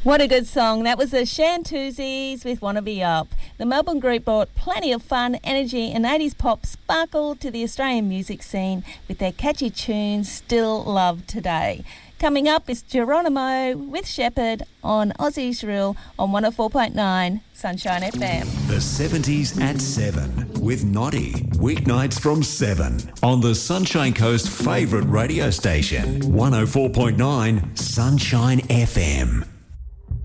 What a good song. That was the Shantuzis with Wanna Be Up. The Melbourne group brought plenty of fun, energy and 80s pop sparkle to the Australian music scene with their catchy tunes still loved today. Coming up is Geronimo with Shepherd on Aussie's Reel on 104.9 Sunshine FM. The 70s at 7 with Noddy. Weeknights from 7 on the Sunshine Coast favourite radio station, 104.9 Sunshine FM.